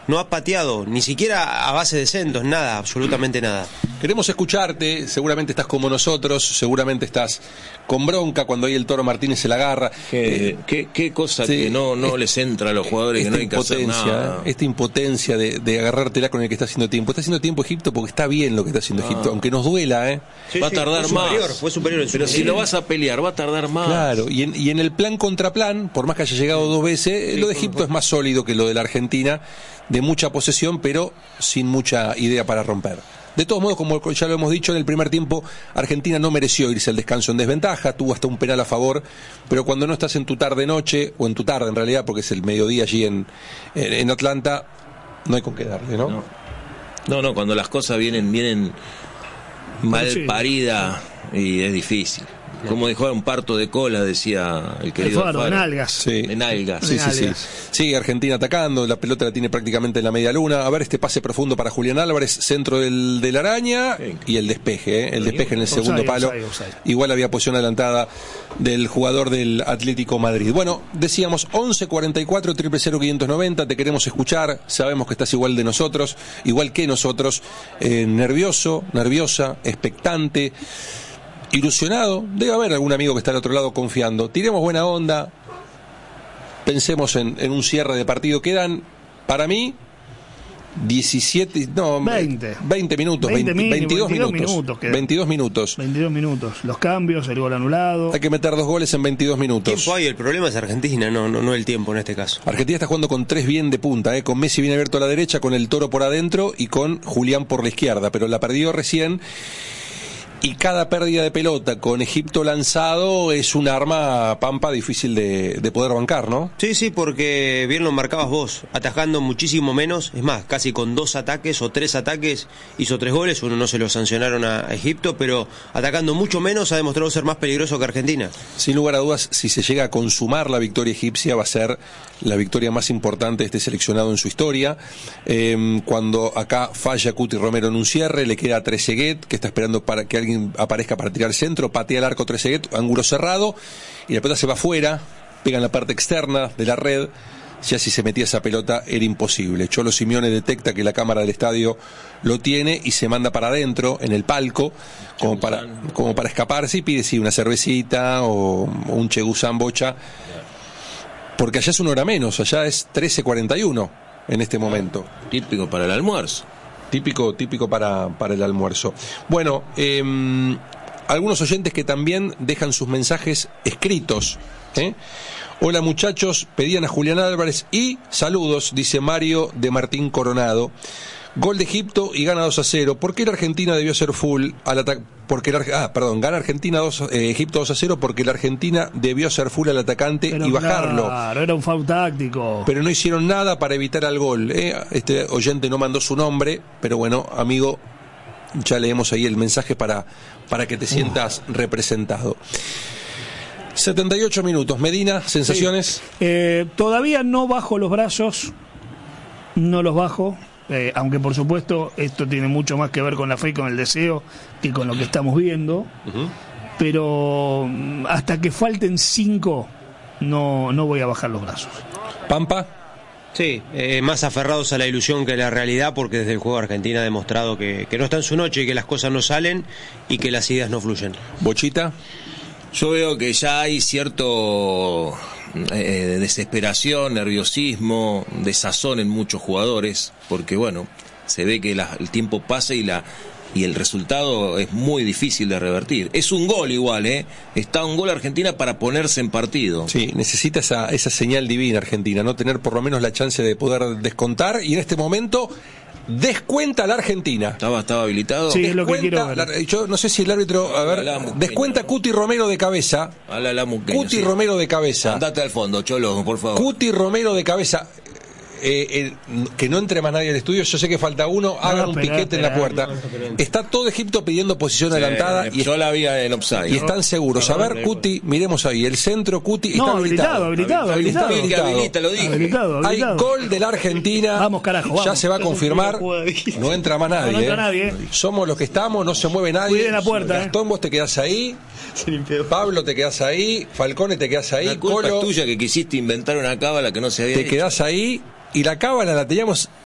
no ha pateado, ni siquiera a base de centros, nada, absolutamente nada. Queremos escucharte, seguramente estás como nosotros, seguramente estás con bronca cuando ahí el Toro Martínez se la agarra. ¿Qué cosa que no les entra a los jugadores, que no hay que hacer nada? Esta impotencia de agarrártela con el que está haciendo tiempo. Está haciendo tiempo Egipto porque está bien lo que está haciendo Egipto, aunque nos duela, Sí, va a tardar más. Fue superior en su Pero si lo vas a pelear, va a tardar más. Claro, y en el plan contra plan, por más que haya llegado 2 veces, lo de Egipto es más sólido que lo de la Argentina, de mucha posesión, pero sin mucha idea para romper. De todos modos, como ya lo hemos dicho, en el primer tiempo Argentina no mereció irse al descanso en desventaja, tuvo hasta un penal a favor, pero cuando no estás en tu tarde-noche, o en tu tarde en realidad, porque es el mediodía allí en Atlanta, no hay con qué darle, ¿no? No, cuando las cosas vienen mal paridas, y es difícil. Como dijo, un parto de cola, decía el querido Alfaro. En algas. Sí. En algas. Sí. Sigue Argentina atacando, la pelota la tiene prácticamente en la media luna. A ver este pase profundo para Julián Álvarez, centro de la araña, y el despeje, el despeje en el segundo palo. Offside. Igual había posición adelantada del jugador del Atlético Madrid. Bueno, decíamos 1144 000 590, te queremos escuchar, sabemos que estás igual que nosotros, nerviosa, expectante, ilusionado. Debe haber algún amigo que está al otro lado confiando. Tiremos buena onda, pensemos en un cierre de partido. Quedan, para mí, 20 minutos, 22 minutos. 22 minutos. Los cambios, el gol anulado. Hay que meter 2 goles en 22 minutos. Tiempo hay, el problema es Argentina, no el tiempo en este caso. Argentina está jugando con 3 bien de punta, con Messi bien abierto a la derecha, con el Toro por adentro y con Julián por la izquierda, pero la perdió recién. Y cada pérdida de pelota con Egipto lanzado es un arma, Pampa, difícil de poder bancar, ¿no? Sí, porque bien lo marcabas vos, atajando muchísimo menos, es más, casi con 2 ataques o 3 ataques hizo 3 goles, uno no se lo sancionaron a Egipto, pero atacando mucho menos ha demostrado ser más peligroso que Argentina. Sin lugar a dudas, si se llega a consumar la victoria egipcia, va a ser la victoria más importante de este seleccionado en su historia. Cuando acá falla Cuti Romero en un cierre, le queda a Trezeguet, que está esperando para que alguien aparezca para tirar centro, patea el arco Trezeguet, ángulo cerrado, y la pelota se va afuera, pega en la parte externa de la red. Ya si se metía esa pelota era imposible. Cholo Simeone detecta que la cámara del estadio lo tiene y se manda para adentro, en el palco, como para escaparse, y pide una cervecita o un chegusán bocha, porque allá es 1 hora menos, allá es 13:41 en este momento. Típico para el almuerzo. Típico para el almuerzo. Bueno, algunos oyentes que también dejan sus mensajes escritos. Hola muchachos, pedían a Julián Álvarez y saludos, dice Mario de Martín Coronado. Gol de Egipto y gana 2-0. ¿Por qué la Argentina debió ser full al ataque? Gana Argentina Egipto 2-0 porque la Argentina debió ser full al atacante y bajarlo. Claro, era un foul táctico. Pero no hicieron nada para evitar el gol. Este oyente no mandó su nombre, pero bueno, amigo, ya leemos ahí el mensaje para que te sientas representado. 78 minutos. Medina, ¿sensaciones? Sí. Todavía no bajo los brazos, no los bajo. Aunque por supuesto esto tiene mucho más que ver con la fe y con el deseo que con lo que estamos viendo, pero hasta que falten 5 no voy a bajar los brazos. Pampa. Sí, más aferrados a la ilusión que a la realidad, porque desde el juego Argentina ha demostrado que no está en su noche y que las cosas no salen y que las ideas no fluyen. Bochita. Yo veo que ya hay cierto desesperación, nerviosismo, desazón en muchos jugadores, porque bueno, se ve que el tiempo pasa y el resultado es muy difícil de revertir. Es un gol igual, está un gol Argentina para ponerse en partido. Sí, necesita esa señal divina Argentina, no tener por lo menos la chance de poder descontar, y en este momento descuenta la Argentina. ¿Estaba habilitado? Sí, es lo que quiero ver. Yo no sé si el árbitro, descuenta Cuti Romero de cabeza. Cuti Romero de cabeza. Andate al fondo, Cholo, por favor. Cuti Romero de cabeza. Que no entre más nadie al estudio. Yo sé que falta uno. Hagan un piquete en la puerta. Está todo Egipto pidiendo posición adelantada. Yo la vi en offside. Y están seguros. A ver, Cuti, miremos ahí. El centro, Cuti, está habilitado. Hay gol de la Argentina. Vamos, carajo, vamos. Ya se va a confirmar. No entra más nadie. No entra nadie. Somos los que estamos, no se mueve nadie. Cuiden la puerta. Gastón, vos te quedás ahí. Pablo, te quedás ahí. Falcone, te quedás ahí. La culpa es tuya, que quisiste inventar una cábala que no se había Te hecho. quedás ahí. Y la cábala la teníamos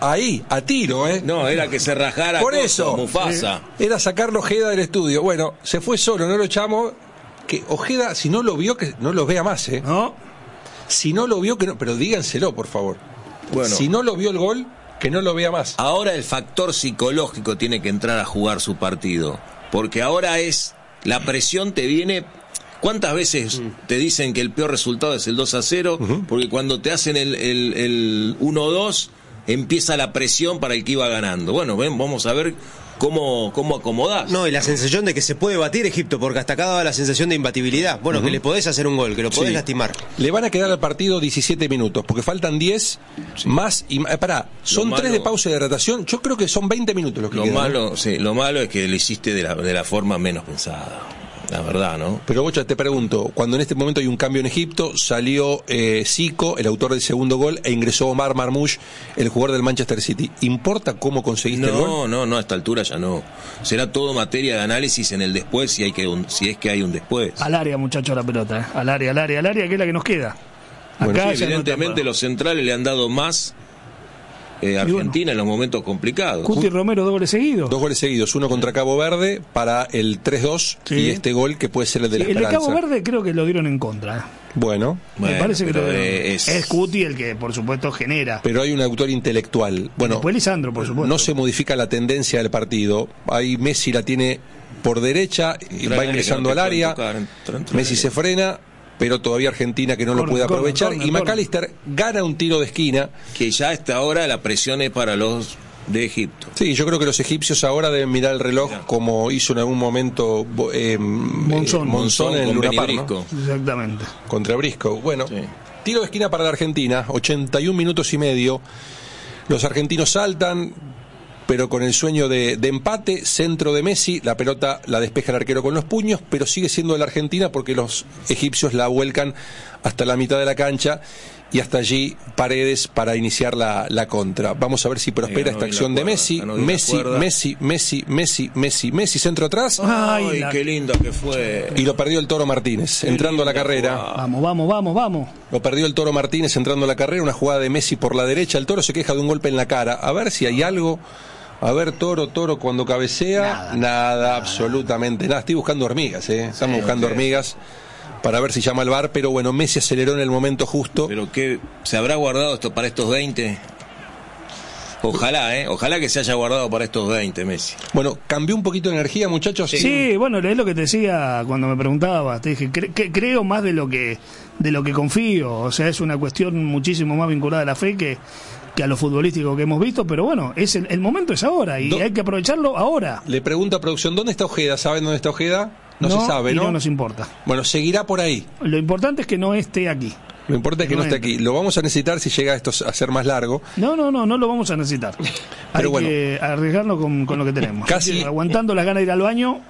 ahí, a tiro, No, era que se rajara por eso, Mufasa. Era sacarlo Ojeda del estudio. Bueno, se fue solo, no lo echamos. Que Ojeda, si no lo vio, que no lo vea más, ¿No? Si no lo vio, que no, pero díganselo, por favor. Bueno, si no lo vio el gol, que no lo vea más. Ahora el factor psicológico tiene que entrar a jugar su partido, porque ahora es la presión te viene. ¿Cuántas veces te dicen que el peor resultado es el 2-0? Porque cuando te hacen el 1-2 empieza la presión para el que iba ganando. Bueno, vamos a ver cómo acomodás. No, y la sensación de que se puede batir Egipto, porque hasta acá daba la sensación de imbatibilidad. Bueno, que le podés hacer un gol, que lo podés lastimar. Le van a quedar al partido 17 minutos, porque faltan 10 más. Y son 3 de pausa de hidratación. Yo creo que son 20 minutos los que quedan. Lo malo es que lo hiciste de la forma menos pensada. La verdad, ¿no? Pero Bocha, te pregunto, cuando en este momento hay un cambio en Egipto, salió Zico, el autor del segundo gol, e ingresó Omar Marmoush, el jugador del Manchester City. ¿Importa cómo conseguiste el gol? No, a esta altura ya no. Será todo materia de análisis en el después, si es que hay un después. Al área, muchacho, la pelota, Al área, que es la que nos queda. Acá sí, evidentemente los centrales le han dado más Argentina en los momentos complicados. Cuti Romero, 2 goles seguidos. 2 goles seguidos, uno contra Cabo Verde para el 3-2 y este gol que puede ser el de la esperanza. El de Cabo Verde creo que lo dieron en contra. Bueno, me parece que es Cuti el que por supuesto genera. Pero hay un autor intelectual. Bueno, después Lisandro, por supuesto. No se modifica la tendencia del partido. Ahí Messi la tiene por derecha y va ingresando al área. Messi se frena, pero todavía Argentina que no lo puede aprovechar. Y McAllister gana un tiro de esquina. Que ya a esta hora la presión es para los de Egipto. Sí, yo creo que los egipcios ahora deben mirar el reloj como hizo en algún momento Monzón en el Luna Park, ¿no? Exactamente. Contra Briscoe. Bueno, tiro de esquina para la Argentina, 81 minutos y medio. Los argentinos saltan, pero con el sueño de empate, centro de Messi, la pelota la despeja el arquero con los puños, pero sigue siendo de la Argentina porque los egipcios la vuelcan hasta la mitad de la cancha y hasta allí Paredes para iniciar la contra. Vamos a ver si prospera esta acción de Messi. Messi, centro atrás. Ay, qué lindo que fue. Y lo perdió el Toro Martínez, entrando a la carrera. Vamos. Lo perdió el Toro Martínez entrando a la carrera, una jugada de Messi por la derecha. El Toro se queja de un golpe en la cara. A ver si hay algo. A ver, Toro cuando cabecea. Nada, absolutamente nada. Estoy buscando hormigas, Estamos buscando hormigas para ver si llama al VAR, pero bueno, Messi aceleró en el momento justo. Pero ¿qué se habrá guardado esto para estos 20? Ojalá que se haya guardado para estos 20, Messi. Bueno, cambió un poquito de energía, muchachos. Sí, bueno, es lo que te decía cuando me preguntabas. Te dije, creo más de lo que confío. O sea, es una cuestión muchísimo más vinculada a la fe que a lo futbolístico que hemos visto, pero bueno, el momento es ahora y hay que aprovecharlo ahora. Le pregunto a producción, ¿dónde está Ojeda? ¿Saben dónde está Ojeda? No se sabe, ¿no? No nos importa. Bueno, seguirá por ahí. Lo importante es que no esté aquí. Lo importante es que no esté aquí. Lo vamos a necesitar si llega esto a ser más largo. No lo vamos a necesitar. Pero hay que arriesgarnos con lo que tenemos. Casi aguantando las ganas de ir al baño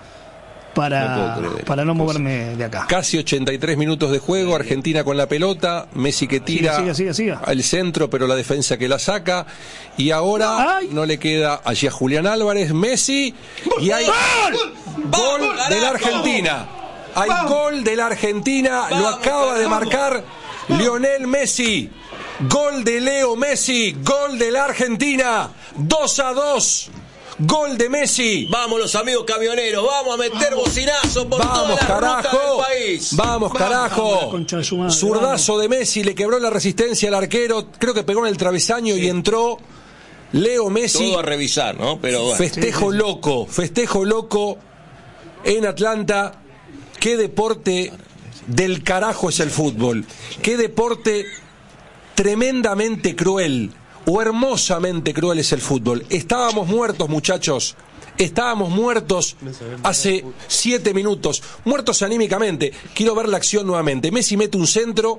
para no moverme de acá. Casi 83 minutos de juego, Argentina con la pelota, Messi que tira siga. al centro, pero la defensa que la saca, y ahora no le queda allí a Julián Álvarez, Messi, y hay gol de la Argentina. Hay gol de la Argentina, lo acaba de marcar Lionel Messi. Gol de Leo Messi, gol de la Argentina, 2-2. Gol de Messi. Vamos los amigos camioneros, vamos a meter bocinazo por toda la ruta del país. Vamos, carajo. Zurdazo de Messi, le quebró la resistencia al arquero, creo que pegó en el travesaño y entró Leo Messi. Todo a revisar, ¿no? Pero bueno. Festejo loco en Atlanta. Qué deporte del carajo es el fútbol. Qué deporte tremendamente cruel. O hermosamente cruel es el fútbol. Estábamos muertos, muchachos. Estábamos muertos hace 7 minutos. Muertos anímicamente. Quiero ver la acción nuevamente. Messi mete un centro.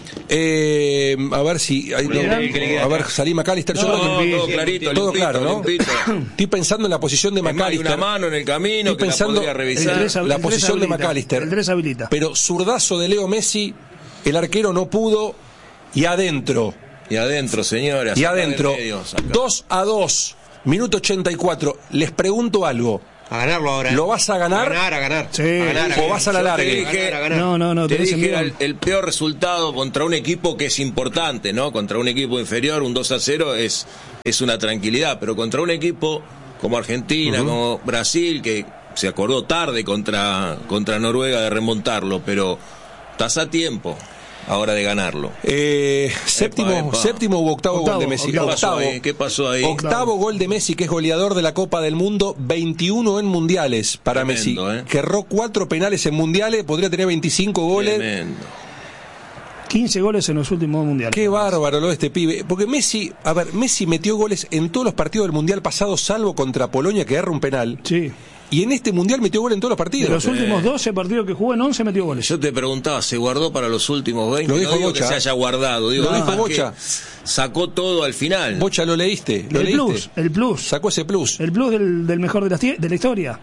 A ver si. A ver, salí McAllister. Todo clarito. Todo claro, ¿no? Estoy pensando en la posición de McAllister. Hay una mano en el camino. Estoy pensando que la podría revisar. La posición de McAllister. El 3 habilita. Pero zurdazo de Leo Messi. El arquero no pudo. Y adentro, señores. Y adentro. 2-2. Minuto 84. Les pregunto algo. A ganarlo ahora. ¿Lo vas a ganar? A ganar. Sí. ¿O vas a la larga? No. Te dije el peor resultado contra un equipo que es importante, ¿no? Contra un equipo inferior, un 2-0 es es una tranquilidad, pero contra un equipo como Argentina, como Brasil, que se acordó tarde contra Noruega de remontarlo, pero estás a tiempo ahora de ganarlo. Séptimo u octavo gol de Messi. ¿Qué pasó ahí? Octavo gol de Messi, que es goleador de la Copa del Mundo, 21 en mundiales para Tremendo, Messi. Que erró 4 penales en mundiales, podría tener 25 goles. Tremendo. 15 goles en los últimos mundiales. Qué bárbaro lo de este pibe. Porque Messi metió goles en todos los partidos del mundial pasado, salvo contra Polonia, que erra un penal. Sí. Y en este mundial metió gol en todos los partidos. De los últimos 12 partidos que jugó, en 11 metió goles. Yo te preguntaba, ¿se guardó para los últimos 20? Lo dijo no digo Bocha. que se haya guardado, digo, Lo dijo Bocha. Sacó todo al final. Bocha, ¿lo leíste? El plus. Sacó ese plus. El plus del mejor de la historia.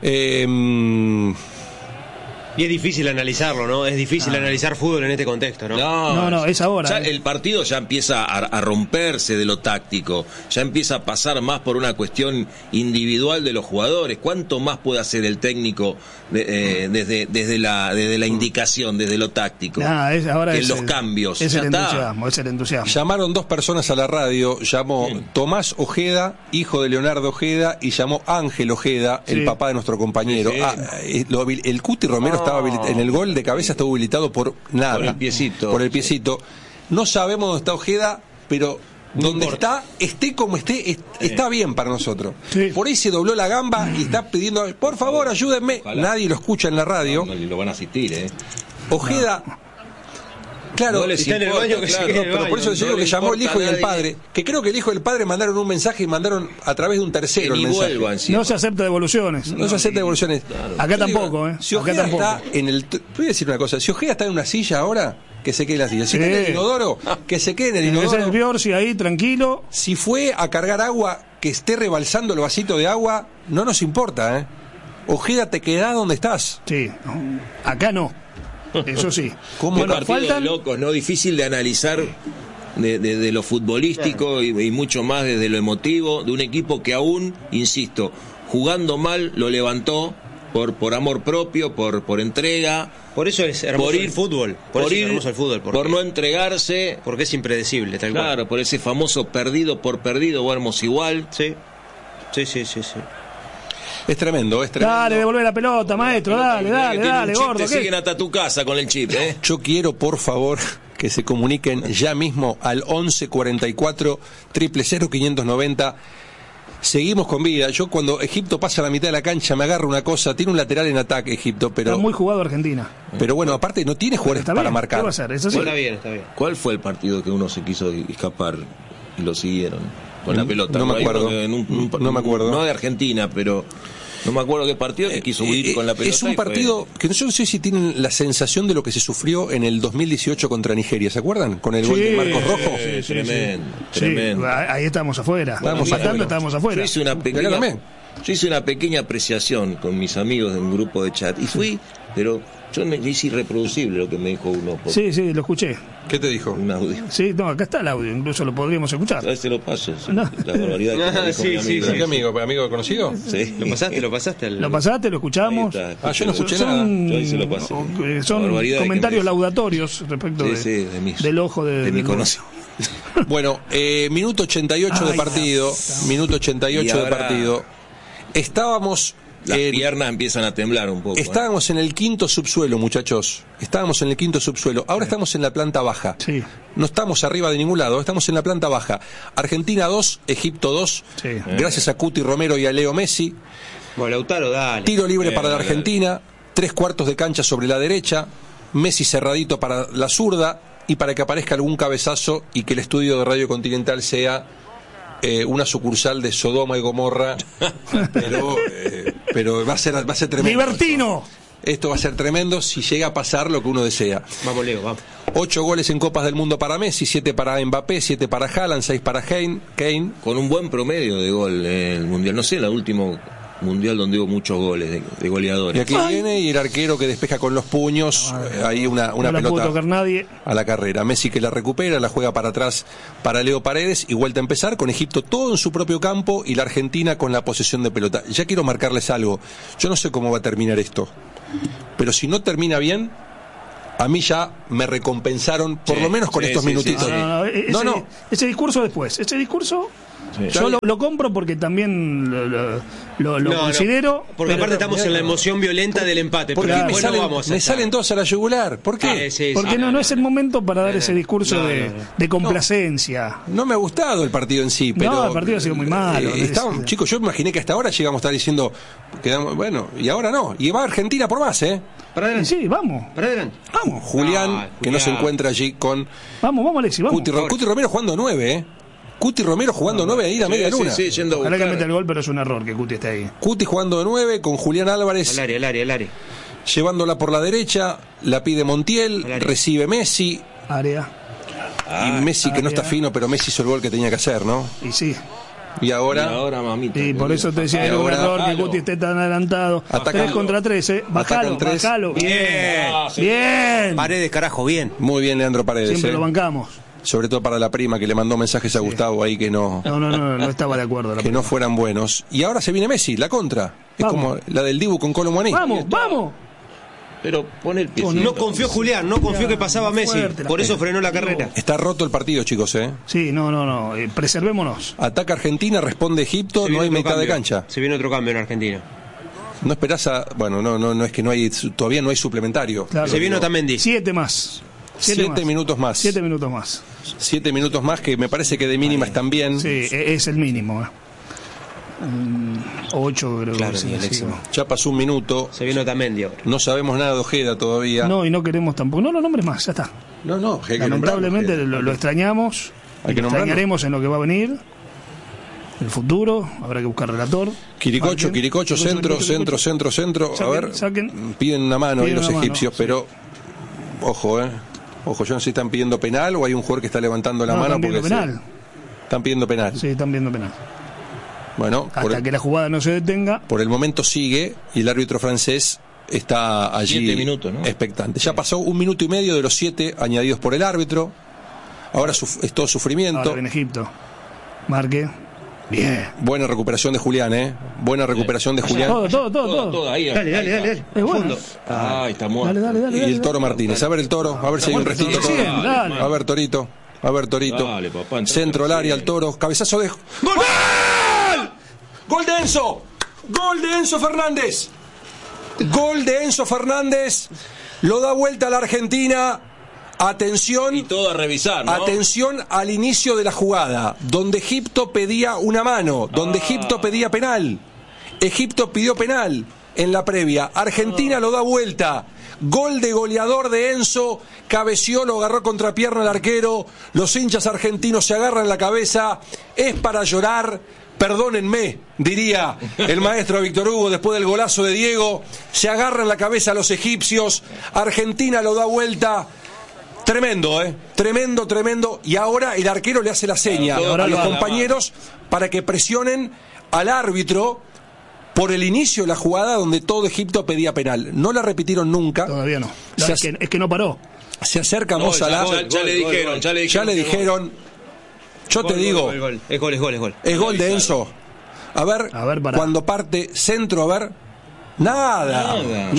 Y es difícil analizarlo, ¿no? Es difícil analizar fútbol en este contexto, ¿no? No, es ahora. Ya el partido ya empieza a romperse de lo táctico, ya empieza a pasar más por una cuestión individual de los jugadores. ¿Cuánto más puede hacer el técnico desde la indicación, desde lo táctico? Ahora en los cambios. Es ya el está. entusiasmo. Llamaron 2 personas a la radio, llamó Tomás Ojeda, hijo de Leonardo Ojeda, y llamó Ángel Ojeda, el papá de nuestro compañero. Sí. El Cuti Romero estaba en el gol de cabeza, estuvo habilitado por nada. Por el piecito. Por el piecito. No sabemos dónde está Ojeda, pero donde está, esté como esté, está bien para nosotros. Sí. Por ahí se dobló la gamba y está pidiendo, por favor, ayúdenme. Ojalá. Nadie lo escucha en la radio. No, lo van a asistir, Ojeda... Claro, no les está en el importa, baño, que se claro. quede en el pero por eso baño. yo digo que le llamó el hijo importa y a el nadie. padre, que creo que el hijo y el padre mandaron un mensaje y mandaron a través de un tercero Que el ni mensaje. vuelva encima. No se acepta devoluciones. No se acepta devoluciones. Acá Yo digo, tampoco, ¿eh? Si Acá Ojeda tampoco. está en el... Voy a decir una cosa, si Ojeda está en una silla ahora, que se quede en la silla. Si está en el inodoro, que se quede en el Es el inodoro. Biorsi ahí, tranquilo. Si fue a cargar agua, que esté rebalsando el vasito de agua, no nos importa, ¿eh? Ojeda, te quedás donde estás. Sí. Acá no. Eso sí. ¿Cómo Qué Bueno, partido de faltan... locos, ¿no? Difícil de analizar de lo futbolístico y mucho más desde lo emotivo, de un equipo que aún, insisto, jugando mal, lo levantó por amor propio, por entrega. Por eso es hermoso el fútbol. Por eso es hermoso el fútbol. Por no entregarse. Porque es impredecible, tal cual. Claro, por ese famoso perdido por perdido, o éramos igual. Sí. Es tremendo, es tremendo. Dale, devolver la pelota, maestro. Dale, gordo. Te ¿qué? siguen hasta tu casa con el chip, ¿eh? Yo quiero, por favor, que se comuniquen ya mismo al 11 44 000 590. Seguimos con vida. Yo cuando Egipto pasa a la mitad de la cancha me agarro una cosa. Tiene un lateral en ataque Egipto, pero... Está muy jugado Argentina. Pero bueno, aparte no tiene jugadores Está para bien, marcar. ¿qué va a hacer? Eso sí. Está bien. ¿Cuál fue el partido que uno se quiso escapar y lo siguieron con la pelota? No me Hay acuerdo. uno que No me acuerdo. No de Argentina, pero no me acuerdo qué partido que quiso huir con la pelota. Es un partido que yo no sé si tienen la sensación de lo que se sufrió en el 2018 contra Nigeria. ¿Se acuerdan? Con el gol de Marcos Rojo. Tremendo. Ahí estamos afuera. Estábamos Empatando, afuera. estábamos afuera. Yo hice una pequeña apreciación con mis amigos de un grupo de chat y fui, pero yo me hice irreproducible lo que me dijo uno por Sí, lo escuché. ¿Qué te dijo? un audio. Sí, no, acá está el audio, incluso lo podríamos escuchar. A veces lo paso, sí. No. La barbaridad que me dijo mi amigo. ¿Qué amigo conocido? Sí. ¿Lo pasaste? Lo pasaste, lo escuchamos. Ahí está, Yo no escuché escúchelo. nada. Yo ahí se lo pasé. Son La barbaridad que comentarios me dijo. laudatorios respecto del ojo de mi del conocimiento. Bueno, minuto 88 de Ay, partido. Minuto 88 Y de ahora- partido. Estábamos... Las piernas empiezan a temblar un poco. Estábamos en el quinto subsuelo, muchachos. Estábamos en el quinto subsuelo. Ahora estamos en la planta baja. Sí. No estamos arriba de ningún lado, estamos en la planta baja. Argentina 2, Egipto 2. Sí. Gracias a Cuti Romero y a Leo Messi. Bueno, Lautaro, dale. Tiro libre para la Argentina. 3/4 de cancha sobre la derecha. Messi cerradito para la zurda. Y para que aparezca algún cabezazo y que el estudio de Radio Continental sea una sucursal de Sodoma y Gomorra. Pero va a ser tremendo. ¡Libertino! Esto va a ser tremendo si llega a pasar lo que uno desea. Vamos, Leo, vamos. 8 goles en Copas del Mundo para Messi, 7 para Mbappé, 7 para Haaland, 6 para Kane. Con un buen promedio de gol en el Mundial. No sé, en el último Mundial donde hubo muchos goles de Y goleadores. aquí viene y el arquero que despeja con los puños, ahí una No la pudo pelota tocar nadie. a la carrera. Messi que la recupera, la juega para atrás para Leo Paredes y vuelta a empezar con Egipto todo en su propio campo y la Argentina con la posesión de pelota. Ya quiero marcarles algo. Yo no sé cómo va a terminar esto, pero si no termina bien, a mí ya me recompensaron por Sí, lo menos con sí, estos sí, minutitos. sí, sí. Ese discurso después. Ese discurso Sí. Yo lo compro porque también lo considero. Porque pero aparte estamos en la emoción violenta del empate. ¿Por qué Pero me después no salen, vamos a me estar. salen todos a la yugular? ¿Por qué? Sí, porque sí. no es el momento para dar ese discurso No, de complacencia. No me ha gustado el partido en sí, pero... No, el partido ha sido muy malo. Chicos, yo imaginé que hasta ahora llegamos a estar diciendo, bueno, y ahora no. Y va Argentina por más, ¿eh? Para adelante. Sí, vamos. Para adelante. Vamos, Julián, que no se encuentra allí con vamos, Alexis, vamos. Cuti Romero jugando 9, ¿eh? Cuti Romero jugando 9 ahí a media luna. Sí, yendo a Ojalá que buscar. meta el gol, pero es un error que Cuti esté ahí. Cuti jugando de 9 con Julián Álvarez El área. llevándola por la derecha, la pide Montiel, Al área. recibe Messi. Área. Y Messi que no está fino, pero Messi hizo el gol que tenía que hacer, ¿no? Y sí. Y ahora mamita. Y por eso te decía, era un ahora- error que Cuti esté tan adelantado. Atacan- 3 contra 3, Bajalo, atacan tres. bajalo. Bien. Bien. Paredes, carajo, bien. muy bien Leandro Paredes, Siempre ¿eh? lo bancamos. Sobre todo para la prima que le mandó mensajes a Gustavo ahí que no No estaba de acuerdo. que no fueran buenos. Y ahora se viene Messi, la contra. Es Vamos. como la del Dibu con Kolo Muani. Vamos. Pero pone el pie. No confió Julián, no confió que pasaba Messi. Fuerte la Por eso pelota. frenó la carrera. Está roto el partido, chicos, ¿eh? Sí, no. Preservémonos. Ataca Argentina, responde Egipto, Se no viene hay otro mitad de cambio. cancha. Se viene otro cambio en Argentina. No esperás a... Bueno, no es que no hay... Todavía no hay suplementario. Claro. Se viene Otamendi. 7 más. 7 minutos más. 7 minutos más. 7 minutos más que me parece que de mínima están bien. Sí, es el mínimo. 8 creo Claro, que sí, ni el sí. éximo. Ya pasó un minuto. Se viene Otamendi ahora. No sabemos nada de Ojeda todavía. No, y no queremos tampoco. No lo nombres más, ya está. No, hay que Lamentablemente nombrarlo. lo extrañamos. Hay que Lo nombrarlo. extrañaremos en lo que va a venir. El futuro, habrá que buscar relator. Quiricocho, Marquen. centro. A ver, piden una mano ahí Piden los una mano, egipcios, sí. pero ojo, Ojo, yo no sé si están pidiendo penal o hay un jugador que está levantando la mano están pidiendo porque penal. están pidiendo penal. Sí, están viendo penal. Bueno, Hasta que la jugada no se detenga. por el momento sigue y el árbitro francés está allí 7 minutos, ¿no? expectante. Ya pasó 1 minuto y medio de los 7 añadidos por el árbitro. Ahora es todo sufrimiento. Ahora en Egipto. Marque. Bien. Buena recuperación de Julián, Buena recuperación de Julián. Todo. Ahí. Dale. Es bueno. Ay, está muerto. Dale. Y el Toro Martínez. A ver el Toro, a ver si hay un restito. Sí, dale. A ver Torito. Dale, papá, entrate Centro al área, recién. el Toro. Cabezazo de... ¡Gol! ¡Gol de Enzo! ¡Gol de Enzo Fernández! ¡Gol de Enzo Fernández! Lo da vuelta a la Argentina. Atención. Y todo a revisar, ¿no? Atención al inicio de la jugada, donde Egipto pedía una mano, donde Egipto pedía penal. Egipto pidió penal en la previa. Argentina lo da vuelta. Gol de goleador de Enzo. Cabeció, lo agarró contra pierna el arquero. Los hinchas argentinos se agarran la cabeza. Es para llorar. Perdónenme, diría el maestro Víctor Hugo después del golazo de Diego. Se agarran la cabeza los egipcios. Argentina lo da vuelta. Tremendo, tremendo. Y ahora el arquero le hace la seña Ahora a los lo haga, compañeros para que presionen al árbitro por el inicio de la jugada donde todo Egipto pedía penal. No la repitieron nunca. Todavía no. Se Es que no paró. Se acerca No, Mo Salah. ya le dijeron. Ya le dijeron. Yo te digo, Es gol. es gol de Enzo. A ver, pará. cuando parte centro, a ver. Nada.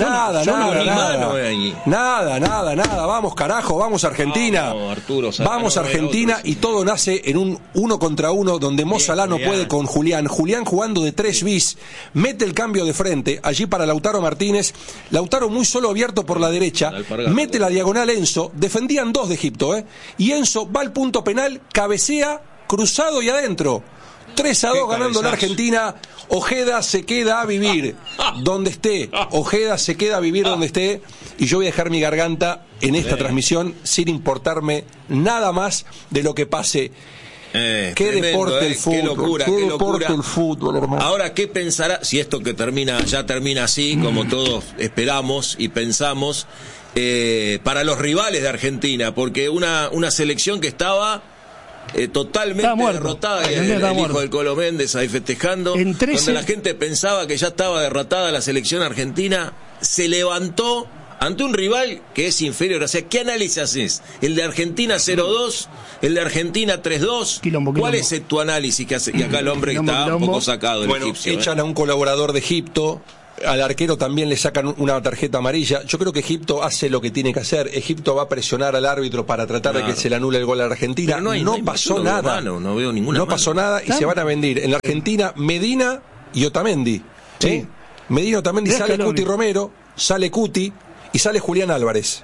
Vamos, carajo, vamos Argentina. Vamos, Arturo, Salah, Vamos no, Argentina y todo nace en un 1 contra 1 donde Mo Salah no puede con Julián. Julián jugando de 3 bis, mete el cambio de frente allí para Lautaro Martínez. Lautaro muy solo abierto por la derecha, mete la diagonal Enzo. Defendían 2 de Egipto, y Enzo va al punto penal, cabecea, cruzado y adentro. 3-2 ganando la Argentina. Ojeda se queda a vivir donde esté. Ojeda se queda a vivir donde esté. Y yo voy a dejar mi garganta en esta transmisión sin importarme nada más de lo que pase. Qué Tremendo, deporte el fútbol. Qué locura, qué qué deporte locura. el fútbol, hermano. Ahora, ¿qué pensará si esto que ya termina así, como todos esperamos y pensamos, para los rivales de Argentina? Porque una selección que estaba totalmente derrotada, y el hijo del Colo Méndez ahí festejando, donde la gente pensaba que ya estaba derrotada la selección argentina, se levantó ante un rival que es inferior. O sea, ¿qué análisis haces? ¿El de Argentina 0-2? ¿El de Argentina 3-2? Quilombo. ¿Cuál es tu análisis que hace? Y acá el hombre está un poco sacado, el egipcio. Echan a un colaborador de Egipto. Al arquero también le sacan una tarjeta amarilla. Yo creo que Egipto hace lo que tiene que hacer. Egipto va a presionar al árbitro para tratar de que se le anule el gol a la Argentina. No pasó nada. No veo ninguna mano. Pasó nada y se van a vendir. En la Argentina, Medina y Otamendi. ¿Sí? Medina, Otamendi, sale Cuti Romero, sale Cuti y sale Julián Álvarez.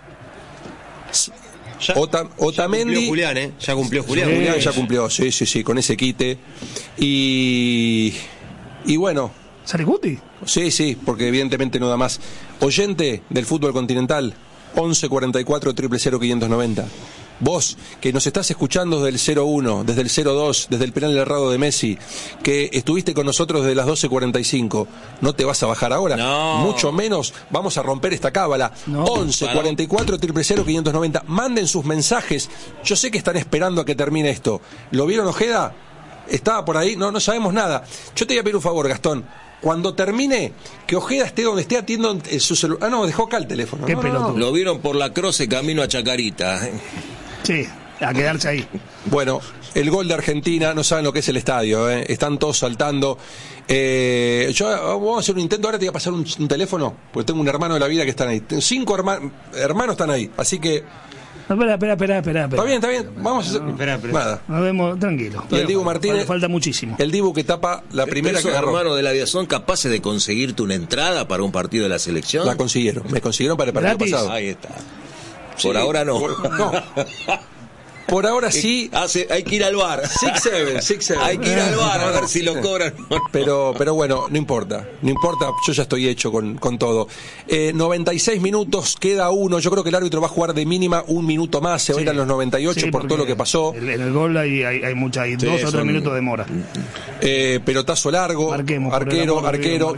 Otamendi. Ya cumplió Julián. Julián ya cumplió, sí, con ese quite. Y bueno. ¿Sale Cuti? Sí, porque evidentemente no da más. Oyente del fútbol continental, 11 44 000 590. Vos, que nos estás escuchando desde el 0-1, desde el 0-2, desde el penal errado de Messi, que estuviste con nosotros desde las 12:45, ¿no te vas a bajar ahora? No. Mucho menos vamos a romper esta cábala. 11 44 000 590. Manden sus mensajes. Yo sé que están esperando a que termine esto. ¿Lo vieron, Ojeda? ¿Estaba por ahí? No sabemos nada. Yo te voy a pedir un favor, Gastón. Cuando termine, que Ojeda esté donde esté atiendo su celular. Dejó acá el teléfono. Qué pelotudo. Lo vieron por la Croce camino a Chacarita. Sí, a quedarse ahí. Bueno, el gol de Argentina, no saben lo que es el estadio, están todos saltando. Vamos a hacer un intento, ahora te voy a pasar un teléfono, porque tengo un hermano de la vida que están ahí. 5 hermanos están ahí, así que... No, espera. Está bien, vamos a hacer... Espera. Nada. Nos vemos, tranquilo. Y el Dibu Martínez... Falta muchísimo. El Dibu que tapa la primera que agarró. Hermanos de la vida, ¿son capaces de conseguirte una entrada para un partido de la selección? Me consiguieron para el partido pasado. Ahí está. Por ahora no. Por ahora sí. Hay que ir al bar. 6-7. Hay que ir al bar a ver si lo cobran. Pero bueno, no importa, yo ya estoy hecho con todo. 96 minutos, queda uno. Yo creo que el árbitro va a jugar de mínima un minuto más, se va a ir a los 98 por todo lo que pasó. En el gol hay 2 o 3 minutos de demora. Pelotazo largo, Marquemos, arquero,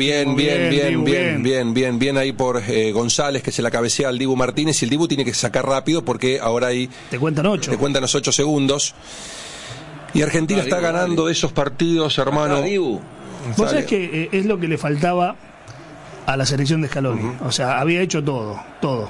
bien ahí por González, que se la cabecea al Dibu Martínez, y el Dibu tiene que sacar rápido porque ahora ahí te cuentan 8. Los 8 segundos. Y Argentina está ganando de esos partidos, hermano. Vos sabés que es lo que le faltaba a la selección de Scaloni. O sea, había hecho todo.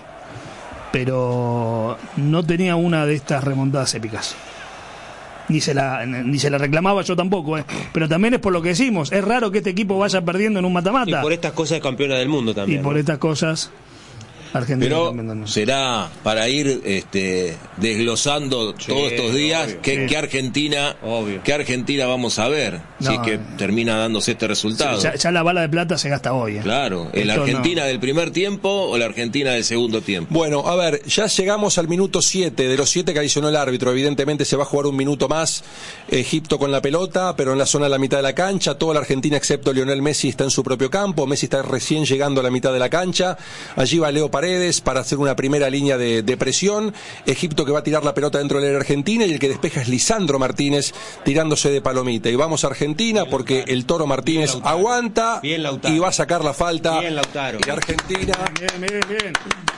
Pero no tenía una de estas remontadas épicas. Ni se la reclamaba yo tampoco, Pero también es por lo que decimos. Es raro que este equipo vaya perdiendo en un mata-mata. Y por estas cosas es campeona del mundo también. Y por estas cosas... Argentina. Pero será para ir desglosando todos estos días qué Argentina vamos a ver, si es que termina dándose este resultado. Ya la bala de plata se gasta hoy. Claro, ¿la Argentina del primer tiempo o la Argentina del segundo tiempo? Bueno, a ver, ya llegamos al minuto 7, de los 7 que adicionó el árbitro. Evidentemente se va a jugar un minuto más. Egipto con la pelota, pero en la zona de la mitad de la cancha. Toda la Argentina excepto Lionel Messi está en su propio campo. Messi está recién llegando a la mitad de la cancha. Allí va Leo Paredes para hacer una primera línea de presión. Egipto que va a tirar la pelota dentro de la Argentina, y el que despeja es Lisandro Martínez tirándose de palomita. Y vamos a Argentina porque el Toro Martínez aguanta y va a sacar la falta. Bien, Lautaro. Y Argentina Bien.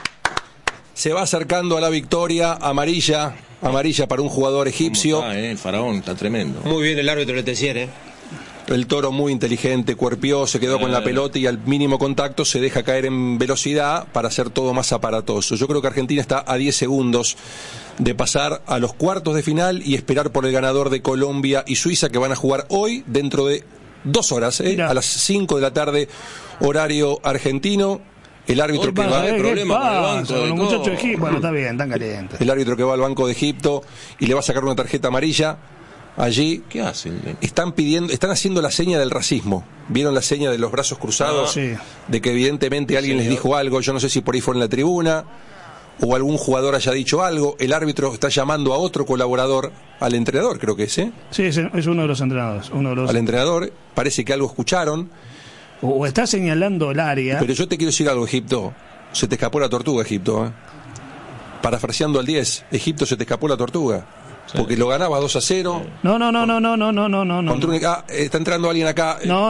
se va acercando a la victoria. Amarilla para un jugador egipcio. El faraón está tremendo. Muy bien el árbitro Letessier, El Toro muy inteligente, cuerpió, se quedó con la pelota y al mínimo contacto se deja caer en velocidad para hacer todo más aparatoso. Yo creo que Argentina está a 10 segundos de pasar a los cuartos de final y esperar por el ganador de Colombia y Suiza, que van a jugar hoy dentro de 2 horas, a las 5 de la tarde, horario argentino. El árbitro que va problema con el banco los muchachos de Egipto. Bueno, está bien, están calientes. El árbitro que va al banco de Egipto y le va a sacar una tarjeta amarilla. Allí, ¿qué hacen? Están haciendo la seña del racismo. ¿Vieron la seña de los brazos cruzados? Sí. De que evidentemente alguien les dijo algo. Yo no sé si por ahí fue en la tribuna o algún jugador haya dicho algo. El árbitro está llamando a otro colaborador, al entrenador, creo que es, Sí, es uno de los entrenadores. Al entrenador, parece que algo escucharon. O está señalando el área. Pero yo te quiero decir algo, Egipto. Se te escapó la tortuga, Egipto. Parafraseando al 10, Egipto, se te escapó la tortuga. Porque lo ganaba 2-0. No. Está entrando alguien acá. No.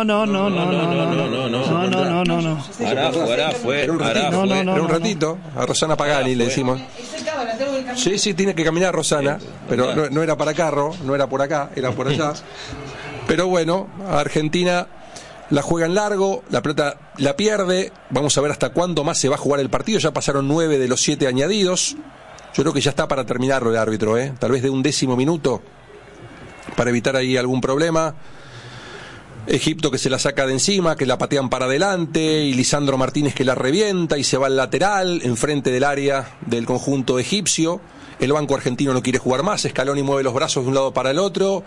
Era un ratito. A Rosana Pagani le decimos. Sí, tiene que caminar Rosana. Pero no era para carro, no era por acá, era por allá. Pero bueno, a Argentina la juega en largo, la pelota la pierde. Vamos a ver hasta cuándo más se va a jugar el partido. Ya pasaron 9 de los 7 añadidos. Yo creo que ya está para terminarlo el árbitro, tal vez de un 10º minuto, para evitar ahí algún problema. Egipto que se la saca de encima, que la patean para adelante, y Lisandro Martínez que la revienta y se va al lateral, enfrente del área del conjunto egipcio. El banco argentino no quiere jugar más, Scaloni mueve los brazos de un lado para el otro.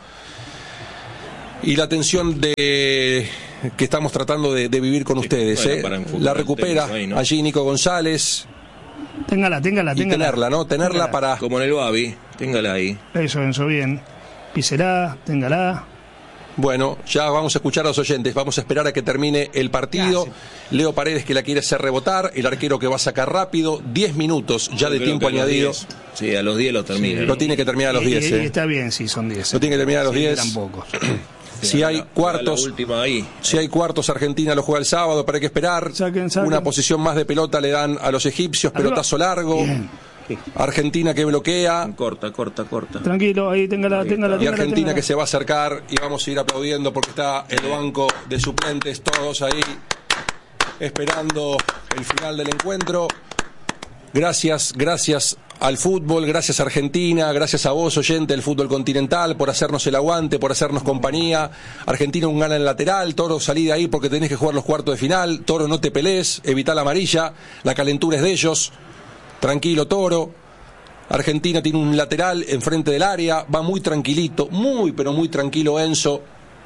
Y la tensión que estamos tratando de vivir con ustedes, la recupera ahí, ¿no? allí Nico González. Téngala. Tenerla, ¿no? Tenerla para... Como en el Babi, téngala ahí. Eso, Enzo, bien. Písela, téngala. Bueno, ya vamos a escuchar a los oyentes, vamos a esperar a que termine el partido. Gracias. Leo Paredes que la quiere hacer rebotar, el arquero que va a sacar rápido, 10 minutos ya de tiempo añadido. Sí, a los 10 lo termina. Lo tiene que terminar a los 10. Y está bien, sí, son 10. Lo tiene que terminar a los 10. Tampoco. Si hay cuartos, La última ahí. si hay cuartos, Argentina lo juega el sábado, pero hay que esperar. Saquen. Una posición más de pelota le dan a los egipcios, pelotazo largo. Bien. Argentina que bloquea. Corta. Tranquilo, ahí téngala. Y Argentina que se va a acercar y vamos a ir aplaudiendo porque está el banco de suplentes, todos ahí esperando el final del encuentro. Gracias al fútbol, gracias a Argentina, gracias a vos, oyente del fútbol continental, por hacernos el aguante, por hacernos compañía. Argentina un gana en lateral, Toro salí de ahí porque tenés que jugar los cuartos de final. Toro, no te pelees, evita la amarilla, la calentura es de ellos. Tranquilo, Toro. Argentina tiene un lateral enfrente del área, va muy tranquilito, pero muy tranquilo Enzo.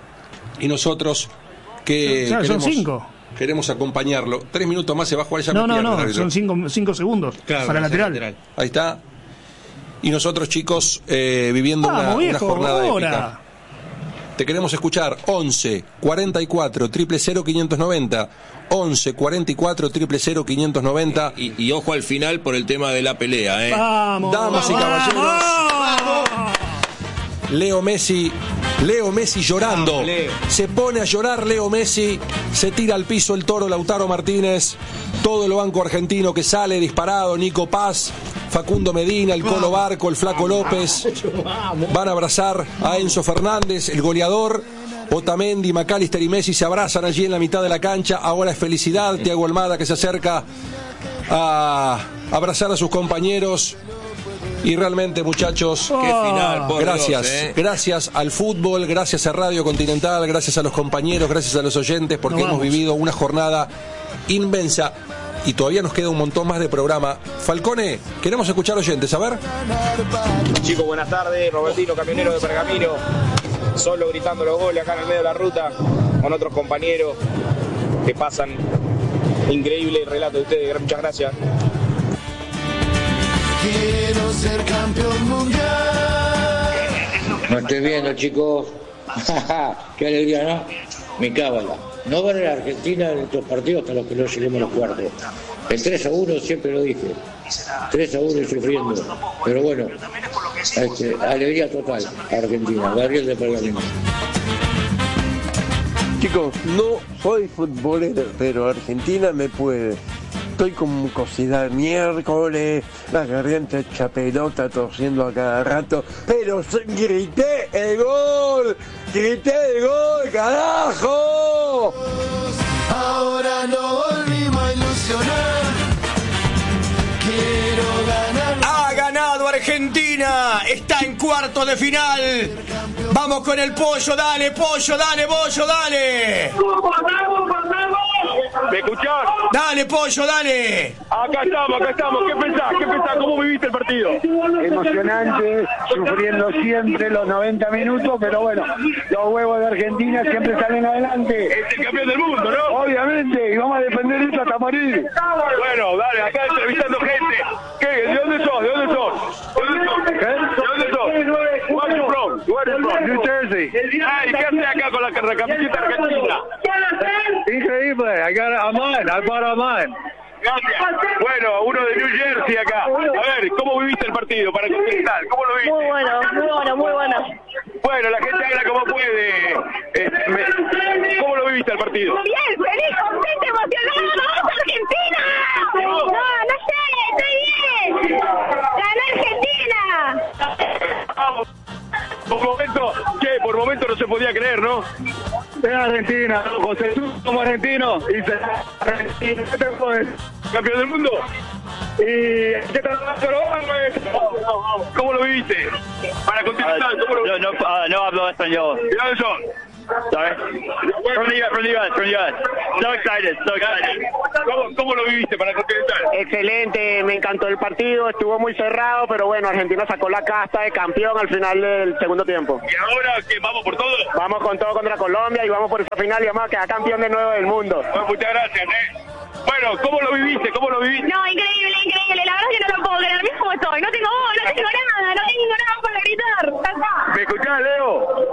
Y nosotros que son 5. Queremos acompañarlo. 3 minutos más se va a jugar ya. No, son 5 segundos para lateral. Ahí está. Y nosotros, chicos, viviendo una jornada épica. Te queremos escuchar. 11 44 000 590. 11 44 000 590. Y ojo al final por el tema de la pelea, Vamos, damas y caballeros. ¡Vamos! Leo Messi llorando. Vamos, Leo. Se pone a llorar Leo Messi. Se tira al piso el Toro Lautaro Martínez. Todo el banco argentino que sale disparado. Nico Paz, Facundo Medina, el Colo Barco, el Flaco López. Van a abrazar a Enzo Fernández, el goleador. Otamendi, McAllister y Messi se abrazan allí en la mitad de la cancha. Ahora es felicidad. Thiago Almada que se acerca a abrazar a sus compañeros. Y realmente, muchachos, qué final, por gracias, Dios, gracias al fútbol, gracias a Radio Continental, gracias a los compañeros, gracias a los oyentes, porque hemos vivido una jornada inmensa y todavía nos queda un montón más de programa. Falcone, queremos escuchar oyentes, a ver. Chicos, buenas tardes, Robertino, camionero de Pergamino, solo gritando los goles acá en el medio de la ruta, con otros compañeros que pasan. Increíble el relato de ustedes, muchas gracias. Quiero ser campeón mundial. No estoy viendo, chicos. Qué alegría, ¿no? Mi cábala. No van a la Argentina en estos partidos hasta los que no lleguemos a los cuartos. El 3-1 siempre lo dije. 3-1 y sufriendo. Pero bueno, alegría total a Argentina. Gabriel de Pergamino. Chicos, no soy futbolero, pero Argentina me puede. Estoy con mucosidad el miércoles, la garganta hecha pelota, tosiendo a cada rato, pero grité el gol, carajo. Ahora no volvimos a ilusionar. Quiero ganar. Ha ganado Argentina, está en cuartos de final. Vamos con el Pollo, dale, Pollo, dale, Bollo, dale. ¿Me escuchás? Dale, Pollo, dale. Acá estamos. ¿Qué pensás? ¿Cómo viviste el partido? Emocionante, sufriendo siempre los 90 minutos, pero bueno, los huevos de Argentina siempre salen adelante. Es el campeón del mundo, ¿no? Obviamente, y vamos a defender esto hasta morir. Bueno, dale, acá entrevistando gente. ¿Qué? ¿De dónde sos? ¿De dónde sos? Where you from? New Jersey. Ay, ¿qué haces acá con la camiseta argentina? Increíble, I bought a mine. Gracias. Bueno, uno de New Jersey acá. A ver, ¿cómo viviste el partido para Continental? ¿Cómo lo viste? Muy bueno. Bueno, la gente habla como puede. ¿Cómo lo viviste el partido? Bien, feliz, contento, emocionado. ¡Vamos Argentina! No sé, estoy bien. ¡Ganó Argentina! Vamos. Por momento no se podía creer, ¿no? Es Argentina, José, tú como argentino, y Argentina, ¿qué te puedo decir? ¿Campeón del mundo? ¿Y qué tal? ¿Cómo lo viviste? Para Continental, ¿cómo lo viviste? No hablo español. ¿De dónde son? Sorry. From the US. So excited. ¿Cómo lo viviste para Continental? Excelente, me encantó el partido, estuvo muy cerrado, pero bueno, Argentina sacó la casta de campeón al final del segundo tiempo. ¿Y ahora qué? ¿Vamos por todo? Vamos con todo contra Colombia y vamos por esa final y vamos a quedar campeón de nuevo del mundo. Bueno, muchas gracias, Bueno, ¿cómo lo viviste? No, increíble. La verdad es que no lo puedo creer. Mira cómo estoy. No tengo voz, no tengo nada para gritar. ¿Me escuchás, Leo?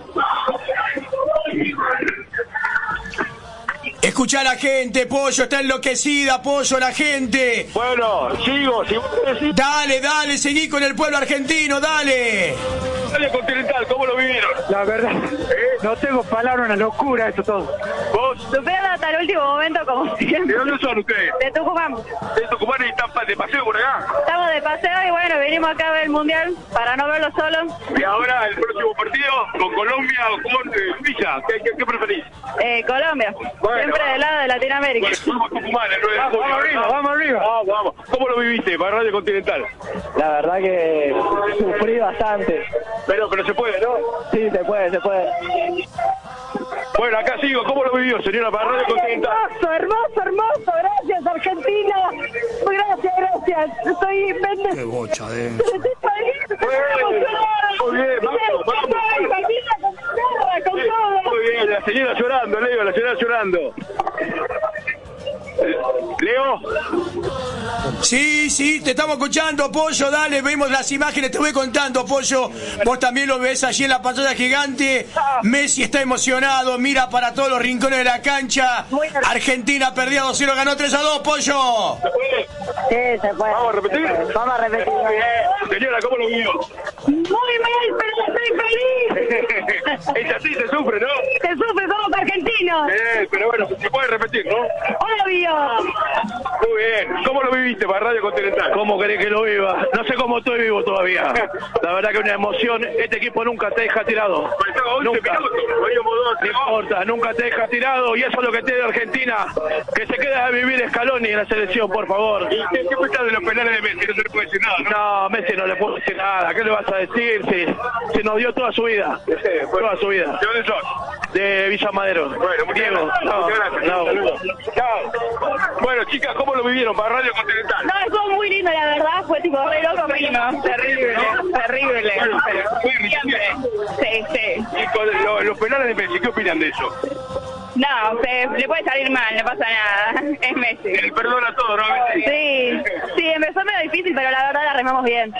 Escuchá a la gente, Pollo, está enloquecida, Pollo, la gente. Bueno, sigo, si vos decís... Dale, seguí con el pueblo argentino, dale. Dale Continental, ¿cómo lo vivieron? La verdad, no tengo palabras, una locura esto todo. ¿Vos? Sufriendo hasta el último momento, como siempre. ¿De dónde son ustedes? De Tucumán. ¿De Tucumán y están de paseo por acá? Estamos de paseo y bueno, venimos acá a ver el Mundial para no verlo solo. Y ahora el próximo partido con Colombia o con Suiza, ¿qué preferís? Colombia. Bueno, siempre del lado de Latinoamérica. Bueno, vamos a Tucumán el 9 de julio. Vamos arriba. Vamos. ¿Cómo lo viviste para Radio Continental? La verdad que sufrí bastante. Pero se puede, ¿no? Sí, se puede. Bueno, acá sigo. ¿Cómo lo vivió, señora, para Radio Continental? Hermoso. Gracias, Argentina. Gracias. Estoy bendecida. Qué bocha, Estoy feliz. Muy bien, vamos. Con todo. Muy bien, la señora llorando, Leo, Leo. Sí, te estamos escuchando, Pollo, dale, vemos las imágenes, te voy contando, Pollo. Vos también lo ves allí en la pantalla gigante. Messi está emocionado, mira para todos los rincones de la cancha. Argentina perdía 2-0, ganó 3-2, Pollo. Sí, se puede. ¿Vamos a repetir? Vamos a repetir. Señora, ¿cómo lo vivió? Muy mal, pero estoy feliz. Es así, se sufre, ¿no? Se sufre, somos argentinos. Pero bueno, se puede repetir, ¿no? Obvio. Muy bien. ¿Cómo lo viviste para Radio Continental? ¿Cómo querés que lo viva? No sé cómo estoy vivo todavía. La verdad que una emoción. Este equipo nunca te deja tirado. Nunca. No importa, nunca te deja tirado. Y eso es lo que tiene Argentina. Que se quede a vivir Scaloni en la selección, por favor. ¿Y qué pensás de los penales de Messi? No se le puede decir nada, ¿no? No, Messi no le puedo decir nada. ¿Qué le vas a decir? Si nos dio toda su vida. Toda su vida. ¿De dónde sos? De Villa Madero. Bueno, muchas gracias. Chao. Bueno, chicas, ¿cómo lo vivieron para Radio Continental? No, estuvo muy lindo, la verdad. Fue tipo re loco. Terrible. Bueno, Siempre. Sí. Y con los penales de Messi, ¿qué opinan de eso? No, le puede salir mal, no pasa nada. Es Messi. Él perdona todo, ¿no? Sí, empezó medio difícil, pero la verdad la remamos bien.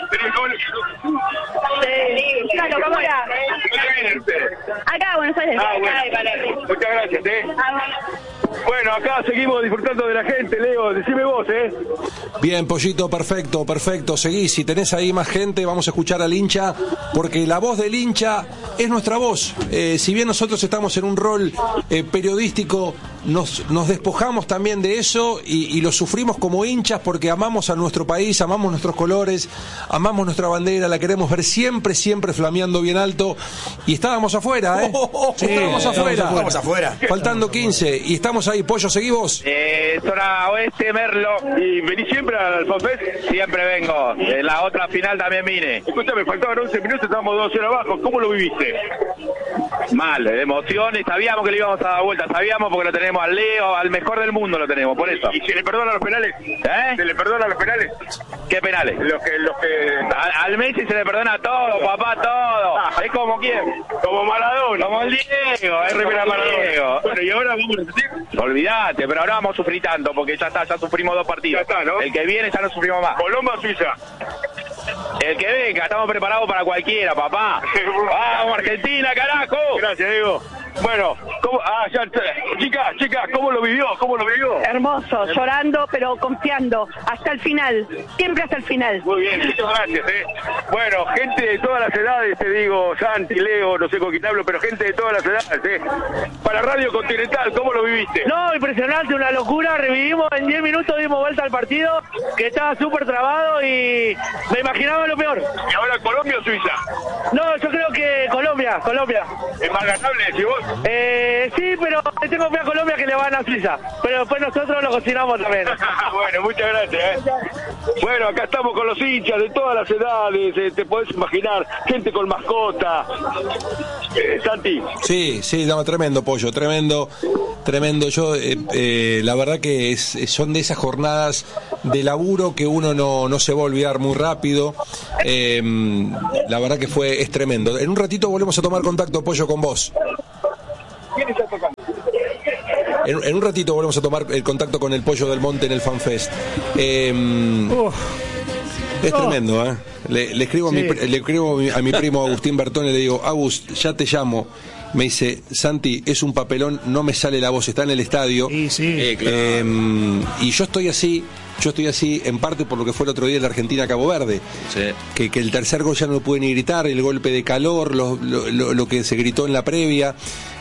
Sí, una locura. Acá, Buenos Aires. Muchas gracias, Bueno, acá seguimos disfrutando de la gente, Leo. Decime vos, Bien, Pollito, perfecto. Seguí, si tenés ahí más gente, vamos a escuchar al hincha, porque la voz del hincha es nuestra voz. Si bien nosotros estamos en un rol periodístico, nos despojamos también de eso y lo sufrimos como hinchas porque amamos a nuestro país, amamos nuestros colores, amamos nuestra bandera, la queremos ver siempre flameando bien alto. Y estábamos afuera, Sí, estábamos afuera. Faltando 15, y estamos ahí. Pollo, ¿seguí vos? Zona Oeste, Merlo. ¿Y venís siempre al FanFest? Siempre vengo. En la otra final también vine. Escúchame, faltaban 11 minutos, estábamos 2-0 abajo. ¿Cómo lo viviste? Mal, de emoción, y sabíamos que le íbamos a dar vuelta, sabíamos porque lo tenemos al Leo, al mejor del mundo lo tenemos, por eso. ¿Y se le perdonan los penales? ¿Se le perdonan los penales? ¿Qué penales? Los que... Al Messi se le perdona todo, papá, todo. Es como quién. Como Maradona. Como el Diego, es como el Diego. Bueno, y ahora vamos a repetir. Olvídate, pero ahora vamos a sufrir tanto, porque ya sufrimos 2 partidos. Ya está, ¿no? El que viene ya no sufrimos más. Colombia o Suiza. El que venga, estamos preparados para cualquiera, papá. ¡Vamos, Argentina, carajo! Gracias, Diego. Bueno, chicas, ¿cómo lo vivió? Hermoso, llorando, pero confiando. Hasta el final, siempre hasta el final. Muy bien, muchas gracias, Bueno, gente de todas las edades, te digo, Santi, Leo, no sé con quién hablo, pero gente de todas las edades, Para Radio Continental, ¿cómo lo viviste? No, impresionante, una locura. Revivimos en 10 minutos, dimos vuelta al partido, que estaba súper trabado y me imaginaba lo peor. ¿Y ahora Colombia o Suiza? No, yo creo que Colombia. ¿Es más ganable, decís vos? Sí, pero tengo fe a Colombia que le van a Suiza, pero después nosotros lo cocinamos también. Bueno, muchas gracias. Bueno, acá estamos con los hinchas de todas las edades, te podés imaginar, gente con mascota. Santi. Sí, no, tremendo, Pollo, tremendo. Yo, la verdad que son de esas jornadas de laburo que uno no se va a olvidar muy rápido. La verdad que es tremendo. En un ratito volvemos a tomar contacto, Pollo, con vos. ¿Quién está tocando? En un ratito volvemos a tomar el contacto con el Pollo del Monte en el FanFest. Es tremendo, ¿eh? Le escribo a mi primo Agustín Bertone y le digo, Agus, ya te llamo. Me dice, Santi, es un papelón, no me sale la voz, está en el estadio. Sí. Claro. Y yo estoy así en parte por lo que fue el otro día en la Argentina-Cabo Verde. Sí. Que el tercer gol ya no lo pude ni gritar, el golpe de calor, lo que se gritó en la previa.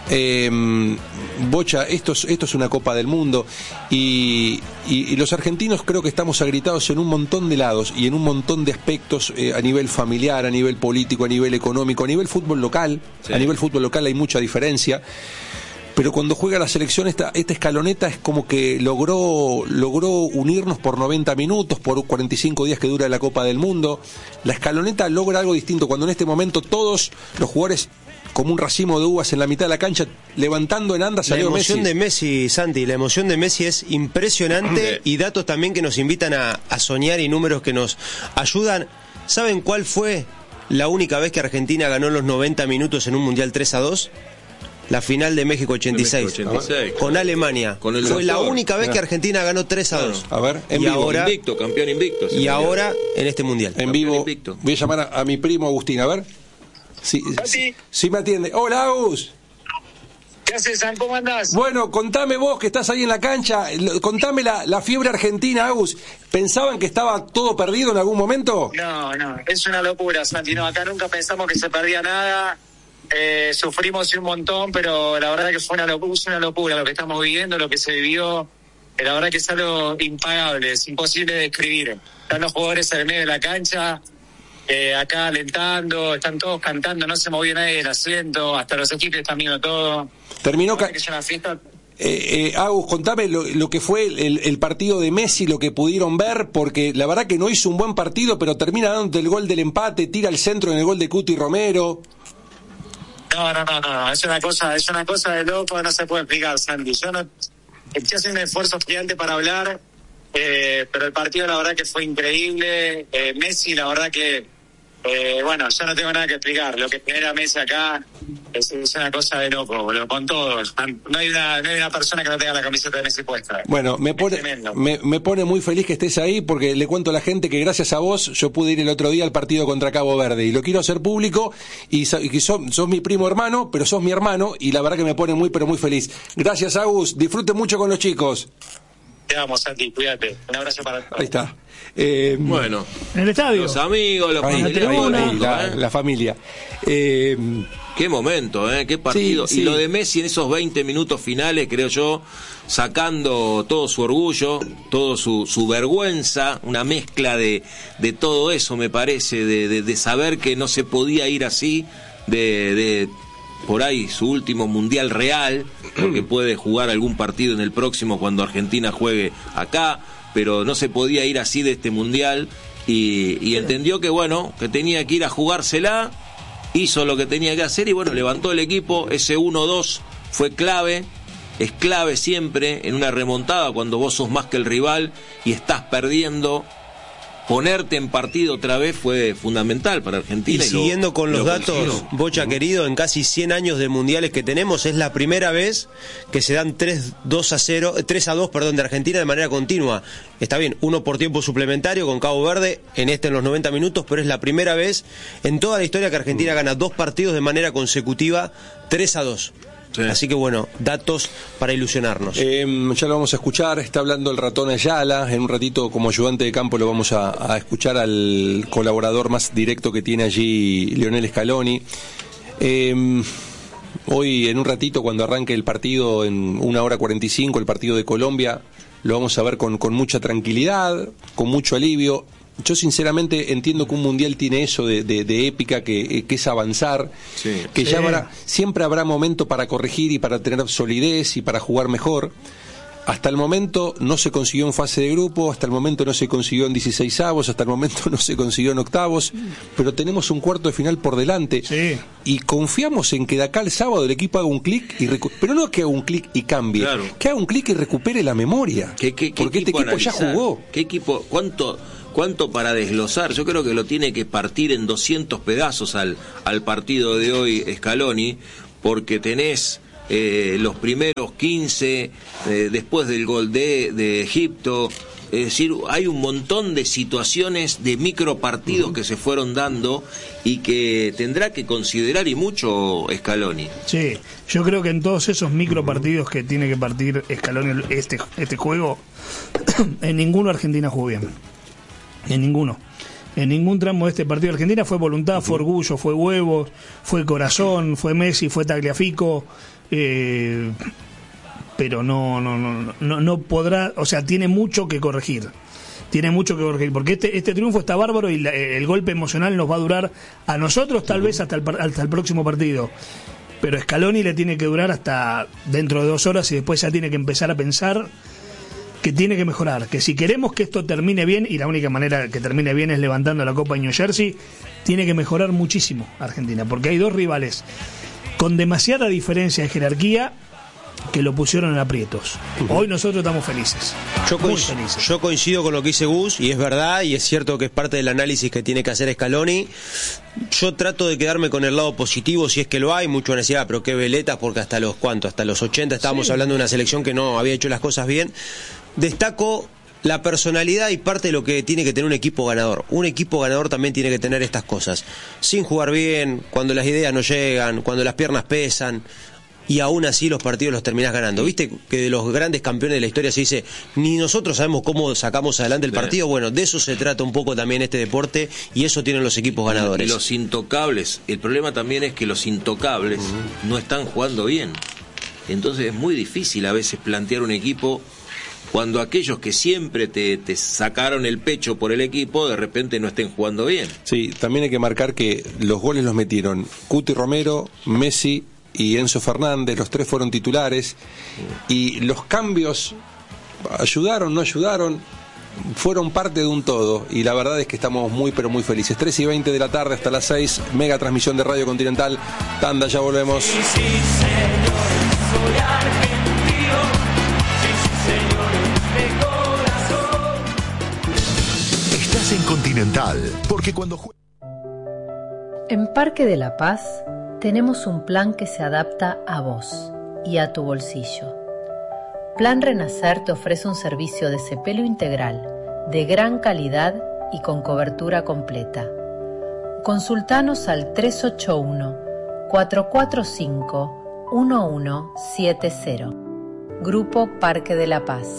Bocha, esto es una Copa del Mundo y los argentinos creo que estamos agritados en un montón de lados y en un montón de aspectos, a nivel familiar, a nivel político, a nivel económico, a nivel fútbol local. Sí. A nivel fútbol local hay mucha diferencia, pero cuando juega la selección esta escaloneta es como que logró unirnos por 90 minutos, por 45 días que dura la Copa del Mundo. La escaloneta logra algo distinto cuando en este momento todos los jugadores, como un racimo de uvas en la mitad de la cancha, levantando en andas, salió Messi. La emoción de Messi, Santi, la emoción de Messi es impresionante y datos también que nos invitan a soñar y números que nos ayudan. ¿Saben cuál fue la única vez que Argentina ganó los 90 minutos en un Mundial 3-2? La final de México 86, con Alemania. Fue la única vez que Argentina ganó 3-2. A ver, en vivo. Ahora, campeón invicto. Y ahora en este Mundial. En vivo, voy a llamar a mi primo Agustín, a ver. Sí me atiende. Hola, Agus. ¿Qué haces, San? ¿Cómo andás? Bueno, contame vos que estás ahí en la cancha, contame la fiebre argentina, Agus. ¿Pensaban que estaba todo perdido en algún momento? No, es una locura, Santi. No, acá nunca pensamos que se perdía nada. Sufrimos un montón, pero la verdad que fue una locura lo que estamos viviendo, lo que se vivió. La verdad que es algo impagable, es imposible de describir. Están los jugadores en el medio de la cancha, acá alentando, están todos cantando, no se movió nadie del asiento, hasta los equipos están viendo todo. Terminó que es una fiesta. Agus, contame lo que fue el partido de Messi, lo que pudieron ver, porque la verdad que no hizo un buen partido, pero termina dando el gol del empate, tira el centro en el gol de Cuti Romero. No, es una cosa de loco, no se puede explicar, Sandy. Estoy haciendo un esfuerzo gigante para hablar, pero el partido la verdad que fue increíble. Messi, la verdad que, yo no tengo nada que explicar. Lo que genera Messi acá es una cosa de loco, boludo, con todo. No hay una persona que no tenga la camiseta de Messi puesta. Bueno, me pone muy feliz que estés ahí, porque le cuento a la gente que gracias a vos yo pude ir el otro día al partido contra Cabo Verde y lo quiero hacer público, y sos mi primo hermano, pero sos mi hermano, y la verdad que me pone muy pero muy feliz. Gracias, Agus, disfrute mucho con los chicos. Te amo, Santi, cuídate. Un abrazo para todos. Ahí está. Bueno, en el estadio. Los amigos, la familia. Qué momento, qué partido. Sí. Y lo de Messi en esos 20 minutos finales, creo yo, sacando todo su orgullo, todo su vergüenza, una mezcla de todo eso, me parece, de saber que no se podía ir así, de por ahí su último mundial real, porque puede jugar algún partido en el próximo cuando Argentina juegue acá, pero no se podía ir así de este mundial, y entendió que que tenía que ir a jugársela, hizo lo que tenía que hacer y levantó el equipo. Ese 1-2 fue clave, es clave siempre en una remontada cuando vos sos más que el rival y estás perdiendo. Ponerte en partido otra vez fue fundamental para Argentina. Y siguiendo con los datos, Bocha querido, en casi 100 años de mundiales que tenemos, es la primera vez que se dan 3-2 de Argentina de manera continua. Está bien, uno por tiempo suplementario con Cabo Verde, en los 90 minutos, pero es la primera vez en toda la historia que Argentina gana 2 partidos de manera consecutiva 3-2. Sí. Así que datos para ilusionarnos. Ya lo vamos a escuchar, está hablando el ratón Ayala, en un ratito como ayudante de campo lo vamos a escuchar al colaborador más directo que tiene allí, Lionel Scaloni. Hoy en un ratito, cuando arranque el partido en 1:45, el partido de Colombia, lo vamos a ver con mucha tranquilidad, con mucho alivio. yo sinceramente entiendo que un mundial tiene eso de épica, que es avanzar, que ya siempre habrá momento para corregir y para tener solidez y para jugar mejor. Hasta el momento no se consiguió en fase de grupo, hasta el momento no se consiguió en 16avos, hasta el momento no se consiguió en octavos, pero tenemos un cuarto de final por delante y confiamos en que de acá al sábado el equipo haga un clic, pero no que haga un clic y cambie, que haga un clic y recupere la memoria, porque este equipo ya jugó. ¿Qué equipo? ¿Cuánto para desglosar? Yo creo que lo tiene que partir en 200 pedazos al partido de hoy Scaloni, porque tenés los primeros 15 después del gol de Egipto, es decir, hay un montón de situaciones de micropartidos que se fueron dando y que tendrá que considerar y mucho Scaloni. Sí, yo creo que en todos esos micropartidos que tiene que partir Scaloni este juego, en ninguno Argentina jugó bien, en ninguno. En ningún tramo de este partido de Argentina fue voluntad, fue orgullo, fue huevos, fue corazón, fue Messi, fue Tagliafico, pero no podrá, o sea, tiene mucho que corregir. Porque este triunfo está bárbaro y el golpe emocional nos va a durar a nosotros tal vez hasta el próximo partido. Pero Scaloni le tiene que durar hasta dentro de 2 horas y después ya tiene que empezar a pensar que tiene que mejorar, que si queremos que esto termine bien, y la única manera que termine bien es levantando la Copa de New Jersey, tiene que mejorar muchísimo Argentina, porque hay 2 rivales con demasiada diferencia de jerarquía que lo pusieron en aprietos. Hoy nosotros estamos felices. Yo coincido con lo que dice Gus, y es verdad, y es cierto que es parte del análisis que tiene que hacer Scaloni. Yo trato de quedarme con el lado positivo, si es que lo hay. Mucho van a decir, pero qué veletas, porque hasta los 80 estábamos hablando de una selección que no había hecho las cosas bien. Destaco la personalidad y parte de lo que tiene que tener un equipo ganador. Un equipo ganador también tiene que tener estas cosas. Sin jugar bien, cuando las ideas no llegan, cuando las piernas pesan, y aún así los partidos los terminás ganando. ¿Viste que de los grandes campeones de la historia se dice, ni nosotros sabemos cómo sacamos adelante el partido? Bueno, de eso se trata un poco también este deporte, y eso tienen los equipos ganadores. Y los intocables, el problema también es que los intocables no están jugando bien. Entonces es muy difícil a veces plantear un equipo cuando aquellos que siempre te sacaron el pecho por el equipo de repente no estén jugando bien. Sí, también hay que marcar que los goles los metieron Cuti Romero, Messi y Enzo Fernández, los 3 fueron titulares, y los cambios ayudaron, no ayudaron, fueron parte de un todo, y la verdad es que estamos muy pero muy felices. 3:20 de la tarde hasta las 6, mega transmisión de Radio Continental, tanda, ya volvemos. Sí, señor, soy argentino, sí, señor, de corazón. Estás en Continental, porque cuando En Parque de la Paz tenemos un plan que se adapta a vos y a tu bolsillo. Plan Renacer te ofrece un servicio de cepelo integral, de gran calidad y con cobertura completa. Consultanos al 381-445-1170. Grupo Parque de la Paz.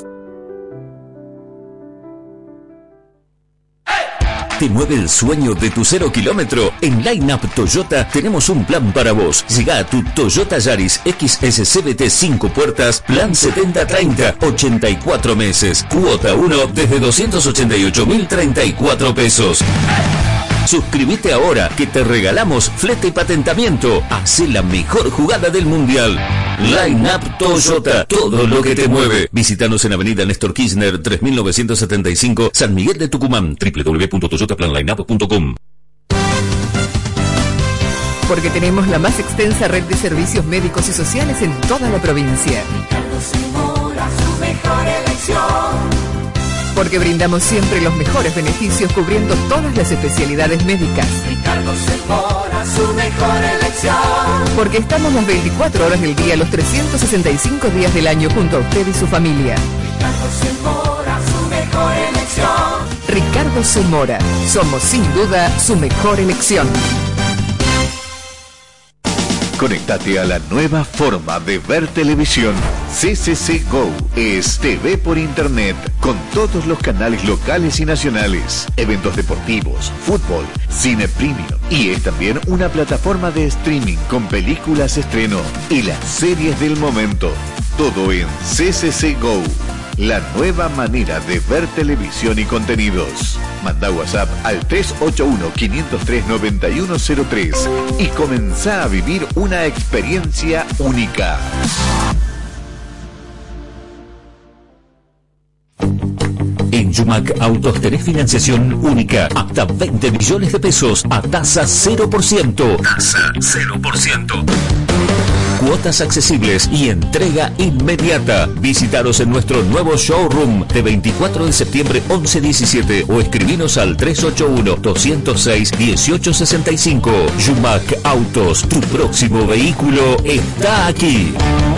¿Te mueve el sueño de tu 0 kilómetro? En Line Up Toyota tenemos un plan para vos. Llega a tu Toyota Yaris XS CVT 5 puertas, plan 70-30, 84 meses. Cuota 1 desde 288.034 pesos. Suscríbete ahora que te regalamos flete y patentamiento. Hacé la mejor jugada del mundial. Line Up Toyota, todo lo que te mueve. Visítanos en Avenida Néstor Kirchner 3975, San Miguel de Tucumán. www.toyotaplanlineup.com. Porque tenemos la más extensa red de servicios médicos y sociales en toda la provincia. Ricardo Zamora, su mejor elección. Porque brindamos siempre los mejores beneficios cubriendo todas las especialidades médicas. Ricardo Zamora, su mejor elección. Porque estamos las 24 horas del día, los 365 días del año junto a usted y su familia. Ricardo Zamora, su mejor elección. Ricardo Zamora, somos sin duda su mejor elección. Conéctate a la nueva forma de ver televisión. CCC Go es TV por internet con todos los canales locales y nacionales, eventos deportivos, fútbol, cine premium, y es también una plataforma de streaming con películas estreno y las series del momento. Todo en CCC Go, la nueva manera de ver televisión y contenidos. Mandá WhatsApp al 381-503-9103 y comenzá a vivir una experiencia única. En Yumac Autos tenés financiación única hasta 20 millones de pesos a tasa 0%. Tasa 0%. Cuotas accesibles y entrega inmediata. Visítanos en nuestro nuevo showroom de 24 de septiembre 11-17 o escribinos al 381-206-1865. Yumac Autos, tu próximo vehículo está aquí.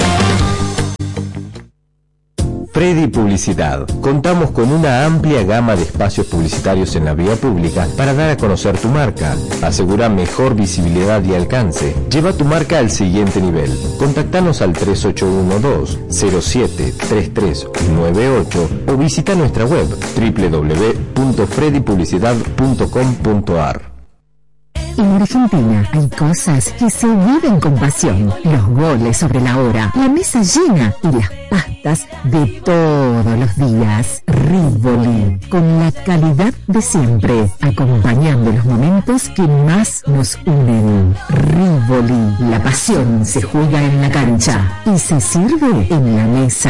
Freddy Publicidad. Contamos con una amplia gama de espacios publicitarios en la vía pública para dar a conocer tu marca. Asegura mejor visibilidad y alcance. Lleva tu marca al siguiente nivel. Contactanos al 3812-073398 o visita nuestra web www.freddypublicidad.com.ar. En Argentina hay cosas que se viven con pasión. Los goles sobre la hora, la mesa llena y las pastas de todos los días. Rivoli, con la calidad de siempre, acompañando los momentos que más nos unen. Rivoli, la pasión se juega en la cancha y se sirve en la mesa.